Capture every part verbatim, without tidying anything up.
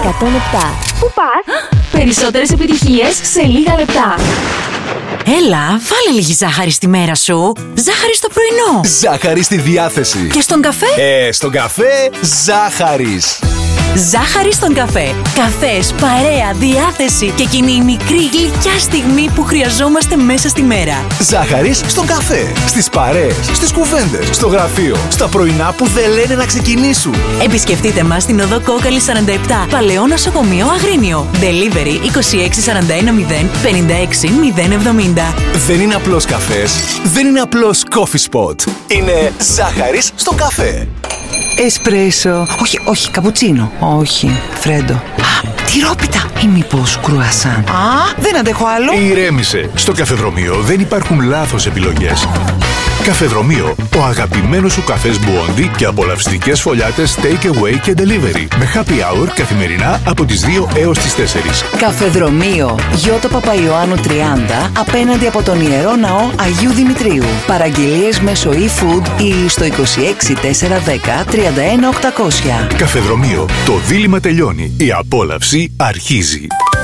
εκατόν επτά. Πού πας? Περισσότερες επιτυχίες σε λίγα λεπτά. Έλα, βάλε λίγη ζάχαρη στη μέρα σου. Ζάχαρη στο πρωινό. Ζάχαρη στη διάθεση. Και στον καφέ? Ε, στον καφέ, ζάχαρης. Ζάχαρη στον καφέ. Καφές, παρέα, διάθεση και εκείνη η μικρή γλυκιά στιγμή που χρειαζόμαστε μέσα στη μέρα. Ζάχαρης στον καφέ. Στις παρέες, στις κουβέντες, στο γραφείο, στα πρωινά που δεν λένε να ξεκινήσουν. Επισκεφτείτε μας στην οδό Κόκαλη σαράντα επτά, Παλαιό Νοσοκομείο Αγρίνιο. Delivery είκοσι έξι σαράντα ένα μηδέν πενήντα έξι μηδέν εβδομήντα. Δεν είναι απλός καφές, δεν είναι απλός coffee spot. Είναι ζάχαρης στον καφέ. Εσπρέσο. Όχι, όχι, καπουτσίνο. Όχι, φρέντο. Α, τυρόπιτα. Ή μήπως κρουασάν. Α, δεν αντέχω άλλο. Ηρέμησε. Στο καφεδρομείο δεν υπάρχουν λάθος επιλογές. Καφεδρομείο, ο αγαπημένος σου καφές Μπουόντι και απολαυστικές φωλιάτες take away και delivery. Με happy hour καθημερινά από τις δύο έως τις τέσσερις. Καφεδρομείο, Γιώτο Παπαϊωάννου τριάντα, απέναντι από τον Ιερό Ναό Αγίου Δημητρίου. Παραγγελίες μέσω e-food ή στο είκοσι έξι τετρακόσια δέκα τριάντα ένα οκτακόσια. Καφεδρομείο, το δίλημμα τελειώνει. Η απόλαυση αρχίζει.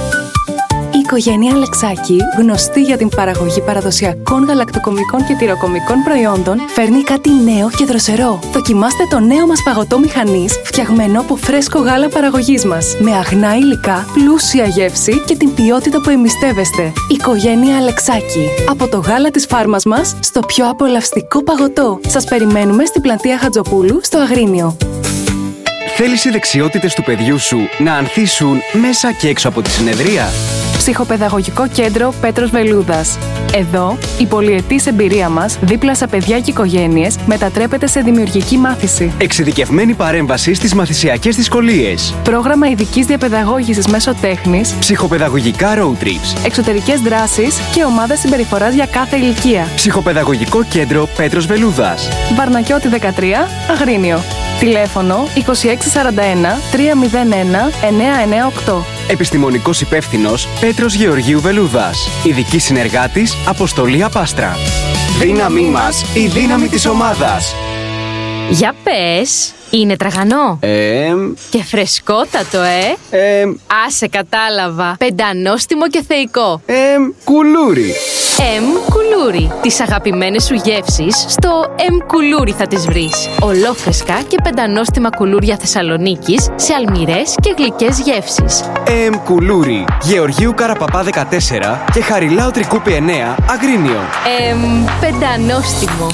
Η οικογένεια Αλεξάκη, γνωστή για την παραγωγή παραδοσιακών γαλακτοκομικών και τυροκομικών προϊόντων, φέρνει κάτι νέο και δροσερό. Δοκιμάστε το νέο μας παγωτό μηχανής, φτιαγμένο από φρέσκο γάλα παραγωγής μας. Με αγνά υλικά, πλούσια γεύση και την ποιότητα που εμπιστεύεστε. Οικογένεια Αλεξάκη. Από το γάλα της φάρμας μας στο πιο απολαυστικό παγωτό. Σας περιμένουμε στην πλατεία Χατζοπούλου, στο Αγρίνιο. Θέλεις οι δεξιότητες του παιδιού σου να ανθίσουν μέσα και έξω από τη συνεδρία? Ψυχοπαιδαγωγικό κέντρο Πέτρος Βελούδας. Εδώ, η πολυετής εμπειρία μας δίπλα σε παιδιά και οικογένειες μετατρέπεται σε δημιουργική μάθηση. Εξειδικευμένη παρέμβαση στις μαθησιακές δυσκολίες. Πρόγραμμα ειδικής διαπαιδαγώγησης μέσω τέχνης. Ψυχοπαιδαγωγικά road trips. Εξωτερικές δράσεις και ομάδες συμπεριφοράς για κάθε ηλικία. Ψυχοπαιδαγωγικό κέντρο Πέτρος Βελούδας. Βαρνακιώτη δεκατρία, Αγρίνιο. Τηλέφωνο είκοσι έξι σαράντα ένα τριακόσια ένα εννιακόσια ενενήντα οκτώ. Επιστημονικός υπεύθυνος Πέτρος Γεωργίου Βελούδας. Ειδική συνεργάτης Αποστολή Απάστρα. Δύναμή μας, η δύναμη της ομάδας. Για πες, είναι τραγανό. Ε, και φρεσκότατο, ε. ε Άσε, κατάλαβα. Πεντανόστιμο και θεϊκό. Ε, κουλούρι. Εμ Κουλούρι. Τις αγαπημένες σου γεύσεις στο Εμ Κουλούρι θα τις βρεις. Ολόφρεσκα και πεντανόστιμα κουλούρια Θεσσαλονίκης σε αλμυρές και γλυκές γεύσεις. Εμ Κουλούρι. Γεωργίου Καραπαπά δεκατέσσερα και Χαριλάου Τρικούπη εννέα, Αγρίνιο. Εμ Πεντανόστιμο.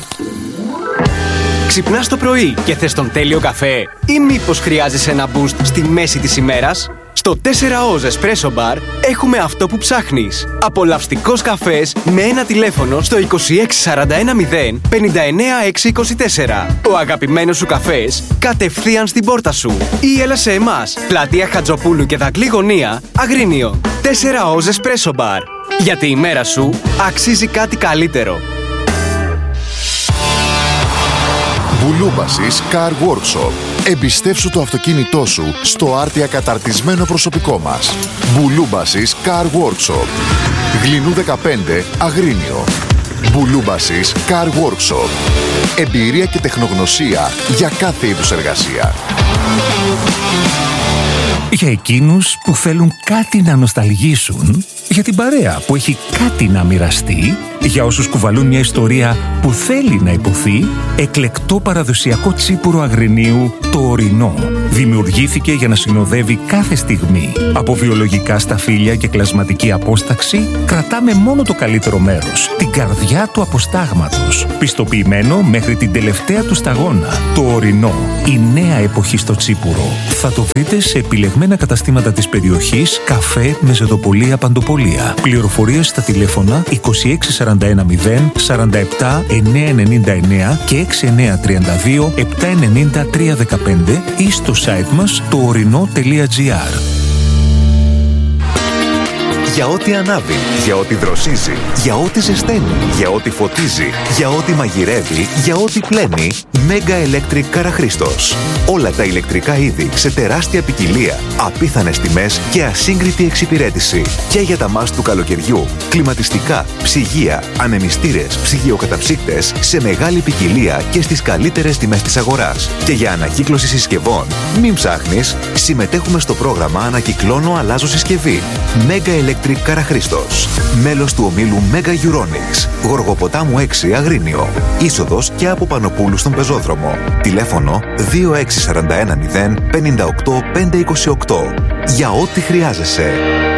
Ξυπνάς το πρωί και θες τον τέλειο καφέ ή μήπως χρειάζεσαι ένα boost στη μέση της ημέρας? Στο τέσσερα Oz Espresso Bar έχουμε αυτό που ψάχνεις. Απολαυστικός καφές με ένα τηλέφωνο στο είκοσι έξι σαράντα ένα μηδέν πενήντα εννέα έξι είκοσι τέσσερα. Ο αγαπημένος σου καφές κατευθείαν στην πόρτα σου. Ή έλα σε εμάς, πλατεία Χατζοπούλου και Δακλή Γωνία, Αγρίνιο. τέσσερα Oz Espresso Bar. Γιατί η μέρα σου αξίζει κάτι καλύτερο. Μπουλούμπασης Car Workshop. Εμπιστεύσου το αυτοκίνητό σου στο άρτια καταρτισμένο προσωπικό μας. Μπουλούμπασης Car Workshop. Γλυνού δεκαπέντε, Αγρίνιο. Μπουλούμπασης Car Workshop. Εμπειρία και τεχνογνωσία για κάθε είδους εργασία. Για εκείνους που θέλουν κάτι να νοσταλγήσουν, για την παρέα που έχει κάτι να μοιραστεί, για όσους κουβαλούν μια ιστορία που θέλει να υποθεί, εκλεκτό παραδοσιακό τσίπουρο Αγρινίου, το Ορεινό. Δημιουργήθηκε για να συνοδεύει κάθε στιγμή. Από βιολογικά σταφύλια και κλασματική απόσταξη, κρατάμε μόνο το καλύτερο μέρος, την καρδιά του αποστάγματος. Πιστοποιημένο μέχρι την τελευταία του σταγόνα. Το Ορεινό, η νέα εποχή στο τσίπουρο. Θα το βρείτε σε επιλεγμένα καταστήματα της περιοχής, καφέ, μεζεδοπολία, παντοπολία. Πληροφορίες στα τηλέφωνα είκοσι έξι σαράντα ένα μηδέν σαράντα επτά εννιακόσια ενενήντα εννέα και έξι εννιακόσια τριάντα δύο επτακόσια ενενήντα τριακόσια δεκαπέντε ή στο site μας το ορεινό τελεία τζι άρ. Για ό,τι ανάβει, για ό,τι δροσίζει, για ό,τι ζεσταίνει, για ό,τι φωτίζει, για ό,τι μαγειρεύει, για ό,τι πλένει, Mega Electric Καραχρήστος. Όλα τα ηλεκτρικά είδη σε τεράστια ποικιλία, απίθανες τιμές και ασύγκριτη εξυπηρέτηση. Και για τα μάστ του καλοκαιριού, κλιματιστικά, ψυγεία, ανεμιστήρες, ψυγειοκαταψύκτες σε μεγάλη ποικιλία και στις καλύτερες τιμές της αγοράς. Και για ανακύκλωση συσκευών, μην ψάχνεις, συμμετέχουμε στο πρόγραμμα Ανακυκλώνω, αλλάζω συσκευή. Mega Electric Καραχρήστος. Μέλος του ομίλου Mega Euronics. Γοργοποτάμου έξι Αγρίνιο. Είσοδος και από Πανοπούλου στον πεζόδρομο. Τηλέφωνο δύο έξι τέσσερα ένα μηδέν πέντε οκτώ πέντε είκοσι οκτώ. Για ό,τι χρειάζεσαι.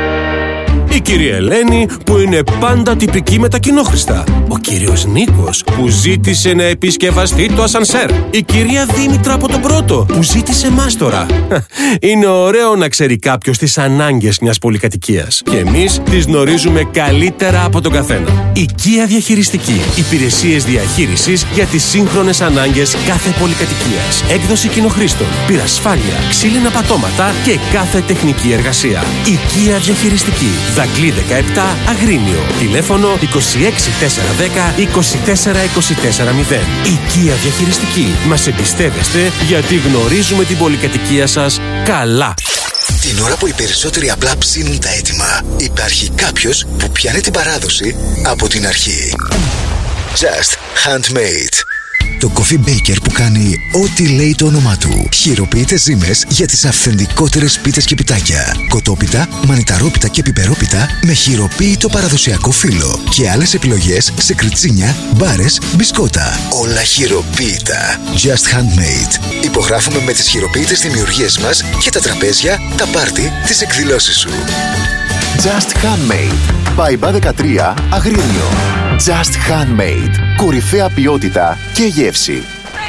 Η κυρία Ελένη που είναι πάντα τυπική με τα κοινόχρηστα. Ο κύριος Νίκος που ζήτησε να επισκευαστεί το ασανσέρ. Η κυρία Δήμητρα από τον Πρώτο που ζήτησε μάστορα. Είναι ωραίο να ξέρει κάποιος τις ανάγκες μιας πολυκατοικίας. Και εμείς τις γνωρίζουμε καλύτερα από τον καθένα. Οικία Διαχειριστική. Υπηρεσίες διαχείρισης για τις σύγχρονες ανάγκες κάθε πολυκατοικίας. Έκδοση κοινοχρήστων, πυρασφάλεια, ξύλινα πατώματα και κάθε τεχνική εργασία. Οικία Διαχειριστική. Δαγκλή δεκαεπτά Αγρίνιο. Τηλέφωνο είκοσι έξι τετρακόσια δέκα είκοσι τέσσερα είκοσι τέσσερα μηδέν. Οικία Διαχειριστική. Μας εμπιστεύεστε γιατί γνωρίζουμε την πολυκατοικία σας καλά. Την ώρα που οι περισσότεροι απλά ψήνουν τα έτοιμα, υπάρχει κάποιος που πιάνει την παράδοση από την αρχή. Just Handmade. Το Coffee Baker που κάνει ό,τι λέει το όνομά του. Χειροποίητε ζύμες για τις αυθεντικότερες πίτες και πιτάκια. Κοτόπιτα, μανιταρόπιτα και πιπερόπιτα με χειροποίητο παραδοσιακό φύλλο. Και άλλες επιλογές σε κριτσίνια, μπάρες, μπισκότα. Όλα χειροποίητα. Just Handmade. Υπογράφουμε με τις χειροποίητες δημιουργίες μας για τα τραπέζια, τα πάρτι, τις εκδηλώσεις σου. Just Handmade. Παϊμπά δεκατρία Αγρίνιο. Just Handmade. Κορυφαία ποιότητα και γεύση.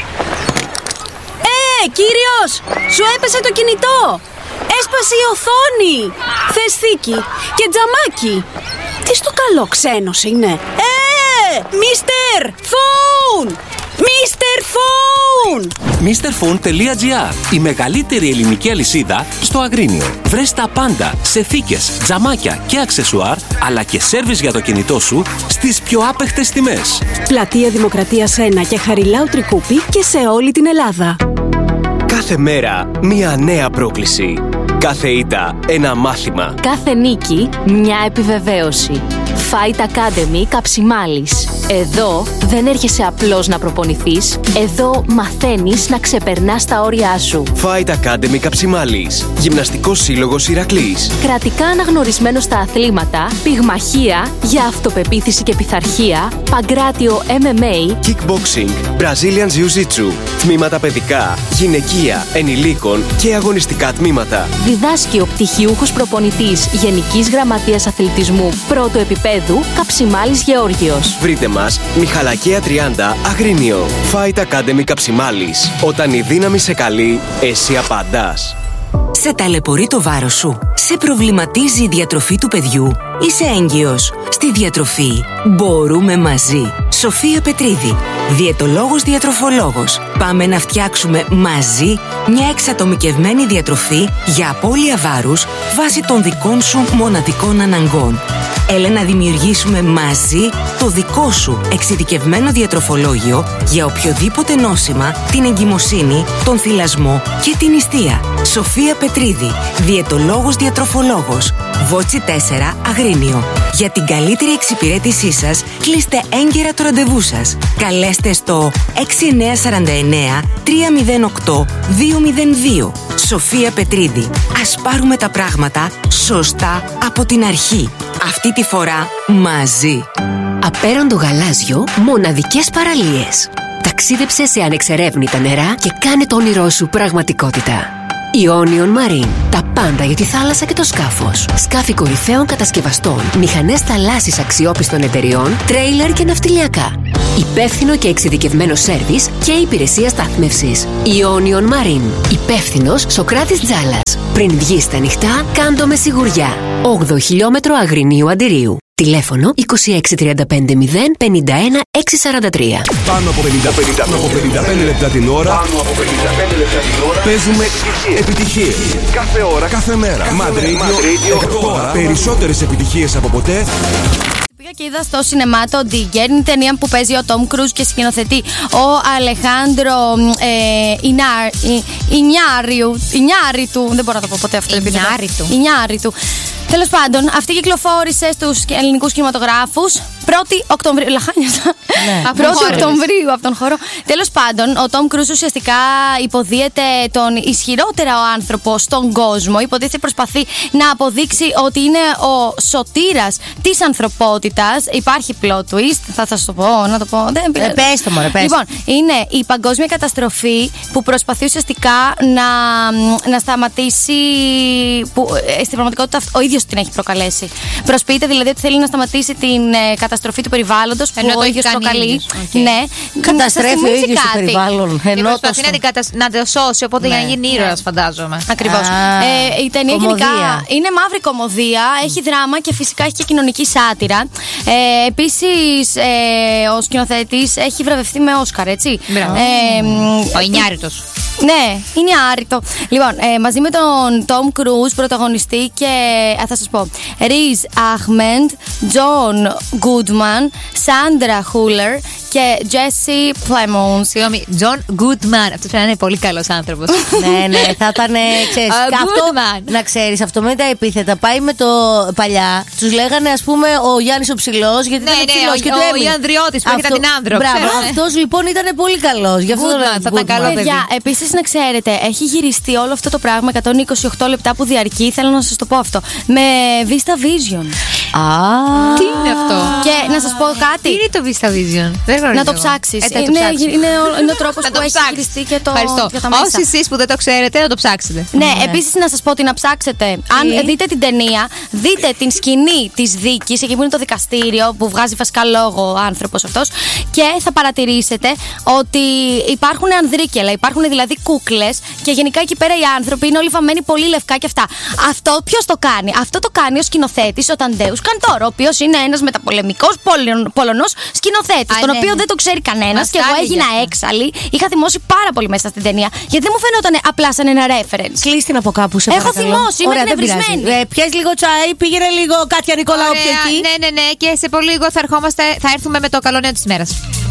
Ε, κύριος! Σου έπεσε το κινητό! Έσπασε η οθόνη! Θες θήκη και τζαμάκι! Τι στο καλό ξένος είναι! Ε, Μίστερ Φόουν! Μίστερ Φόουν! μίστερ φουν τελεία τζι άρ. Η μεγαλύτερη ελληνική αλυσίδα στο Αγρίνιο. Βρες τα πάντα σε θήκες, τζαμάκια και αξεσουάρ, αλλά και σέρβις για το κινητό σου στις πιο άπεχτες τιμές. Πλατεία Δημοκρατίας ένα και Χαριλάου Τρικούπη και σε όλη την Ελλάδα. Κάθε μέρα μία νέα πρόκληση. Κάθε ήττα ένα μάθημα. Κάθε νίκη μια επιβεβαίωση. Fight Academy Καψιμάλης. Εδώ δεν έρχεσαι απλώς να προπονηθείς. Εδώ μαθαίνεις να ξεπερνάς τα όρια σου. Fight Academy Καψιμάλης. Γυμναστικός σύλλογος Ηρακλής. Κρατικά αναγνωρισμένο στα αθλήματα, πυγμαχία για αυτοπεποίθηση και πειθαρχία, παγκράτιο εμ εμ έι, kickboxing, Brazilian Jiu-Jitsu, τμήματα παιδικά, γυναικεία, ενηλίκων και αγωνιστικά τμήματα. Διδάσκει ο πτυχιούχος προπονητής Γενικής Γραμματείας Αθλητισμού πρώτου επίπεδου Καψιμάλης Γεώργιος. Βρείτε μας Μιχαλακία τριάντα Αγρίνιο. Fight Academy Καψιμάλης. Όταν η δύναμη σε καλεί, εσύ απαντάς. Σε ταλαιπωρεί το βάρος σου? Σε προβληματίζει η διατροφή του παιδιού? Είσαι έγκυος? Στη διατροφή μπορούμε μαζί. Σοφία Πετρίδη, διαιτολόγος διατροφολόγος. Πάμε να φτιάξουμε μαζί μια εξατομικευμένη διατροφή για απώλεια βάρους βάσει των δικών σου μοναδικών αναγκών. Έλα να δημιουργήσουμε μαζί το δικό σου εξειδικευμένο διατροφολόγιο για οποιοδήποτε νόσημα, την εγκυμοσύνη, τον θυλασμό και την νηστεία. Σοφία Πετρίδη, διαιτολόγος διατροφολόγος. Βότσι τέσσερα Αγρίνιο. Για την καλύτερη εξυπηρέτησή σας, κλείστε έγκαιρα το ραντεβού σας. Καλέστε στο έξι εννιά τέσσερα εννιά τρία μηδέν οκτώ δύο μηδέν δύο. Σοφία Πετρίδη. Ας πάρουμε τα πράγματα σωστά από την αρχή. Αυτή τη φορά μαζί. Απέραντο γαλάζιο, μοναδικές παραλίες. Ταξίδεψε σε ανεξερεύνητα νερά και κάνε το όνειρό σου πραγματικότητα. Ionian Marine. Τα πάντα για τη θάλασσα και το σκάφος. Σκάφη κορυφαίων κατασκευαστών, μηχανές θαλάσσης αξιόπιστων εταιριών, τρέιλερ και ναυτιλιακά. Υπεύθυνο και εξειδικευμένο σέρβις και υπηρεσία στάθμευσης. Ionian Marine. Υπεύθυνος Σοκράτης Τζάλας. Πριν βγεις στα νυχτά, κάντο με σιγουριά. όγδοο χιλιόμετρο Αγρινίου Αντιρίου. Τηλέφωνο είκοσι έξι τριάντα πέντε μηδέν πενήντα ένα εξακόσια σαράντα τρία. Πάνω από πενήντα πέντε λεπτά την ώρα. Πάνω από πενήντα πέντε λεπτά την ώρα. Παίζουμε επιτυχίες. Κάθε ώρα, κάθε μέρα. Mad Radio. Τώρα περισσότερες επιτυχίες από ποτέ. Πήγα και είδα στο σινεμά το Digger. Είναι η ταινία που παίζει ο Τόμ Κρούζ και σκηνοθετεί ο Αλεχάνδρο Ινιάριτου. Δεν μπορώ να το πω ποτέ αυτό. Ινιάριτου. Τέλος πάντων, αυτή κυκλοφόρησε στους ελληνικούς κινηματογράφους πρώτη Οκτωβρίου. Λαχάνιασα. πρώτη Οκτωβρίου από τον χώρο. Τέλος πάντων, ο Τόμ Κρούζ ουσιαστικά υποδίεται τον ισχυρότερο άνθρωπο στον κόσμο. Υποτίθεται προσπαθεί να αποδείξει ότι είναι ο σωτήρας της ανθρωπότητας. Υπάρχει plot twist. Θα σας το πω, να το πω. Δεν ε, πες το, μωρέ, πες. Λοιπόν, είναι η παγκόσμια καταστροφή που προσπαθεί ουσιαστικά να, να σταματήσει. Που στην πραγματικότητα ο ίδιος την έχει προκαλέσει. Προσποιείται δηλαδή ότι θέλει να σταματήσει την ε, καταστροφή του περιβάλλοντος που ο ίδιος προκαλεί. Okay. Ναι. Καταστρέφει ο ίδιος το περιβάλλον. Και προσπαθεί το... να, κατασ... να το σώσει, οπότε ναι, για να γίνει ήρωας, φαντάζομαι. Ακριβώς. Ε, η ταινία γενικά είναι μαύρη κωμωδία, έχει δράμα και φυσικά έχει και κοινωνική σάτυρα. Ε, επίσης, ε, ο σκηνοθέτης έχει βραβευτεί με Όσκαρ, έτσι. Ε, ο Ινιάριτος. Ναι, είναι άρρητο. Λοιπόν, ε, μαζί με τον Τόμ Κρούζ πρωταγωνιστή και α, θα σας πω Ριζ Αχμέντ, Τζον Γκούντμαν, Σάντρα Χούλερ και Τζέσι Πλέμονς. Συγγνώμη, Τζον Γκούντμαν. Αυτό πρέπει να είναι πολύ καλός άνθρωπος. Ναι, ναι, θα ήταν. Ξέρεις, αυτό, να ξέρεις, αυτό με τα επίθετα πάει με το παλιά. Τους λέγανε, ας πούμε, ο Γιάννης ο Ψηλός, γιατί ναι, ήταν ναι, ψηλός ο, και ο, του έμεινε. Ο Ανδριώτης που έρχεται την άνδρο. Μπράβο, αυτός λοιπόν ήταν πολύ καλός. Γι' αυτό θα ήταν καλό παιδί. Επίσης, να ξέρετε, έχει γυριστεί όλο αυτό το πράγμα εκατόν είκοσι οκτώ λεπτά που διαρκεί. Θέλω να σας το πω αυτό. Με Vista Vision. Α, τι είναι αυτό? Και να σας πω κάτι. Τι είναι το Vista Vision? Δεν γνωρίζω. Να το ψάξεις. Ε, είναι, είναι, είναι, ο, είναι ο τρόπος που έχει γυριστεί και το. Για τα μέσα. Όσοι εσείς που δεν το ξέρετε, να το ψάξετε. Ναι, ναι. Επίσης να σας πω ότι να ψάξετε. Αν δείτε την ταινία, δείτε την σκηνή της δίκης, εκεί που είναι το δικαστήριο, που βγάζει βασικά λόγο ο άνθρωπος αυτός, και θα παρατηρήσετε ότι υπάρχουν ανδρίκελα, υπάρχουν δηλαδή κούκλες και γενικά εκεί πέρα οι άνθρωποι είναι όλοι βαμμένοι πολύ λευκά και αυτά. Αυτό ποιος το κάνει? Αυτό το κάνει ο σκηνοθέτης, ο Ταντέους Καντόρ, ο οποίος είναι ένας μεταπολεμικός Πολωνός σκηνοθέτης, τον ναι, οποίο ναι. δεν το ξέρει κανένας και εγώ έγινα έξαλλη. Είχα θυμώσει πάρα πολύ μέσα στην ταινία, γιατί δεν μου φαίνονταν απλά σαν ένα reference. Κλείσει την από κάπου, σε Έχω θυμώσει, είμαι εκνευρισμένη. Ε, πιες λίγο τσάι, πήγαινε λίγο Κάτια Νικολάου πιο εκεί. Ναι, ναι, ναι, και σε πολύ λίγο θα ερχόμαστε, θα έρθουμε με το καλό νέο της ημέρας.